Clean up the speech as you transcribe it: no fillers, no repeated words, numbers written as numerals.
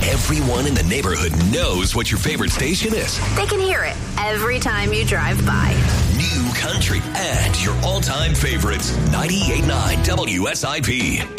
Everyone in the neighborhood knows what your favorite station is. They can hear it every time you drive by. New country and your all-time favorites. 98.9 WSIP.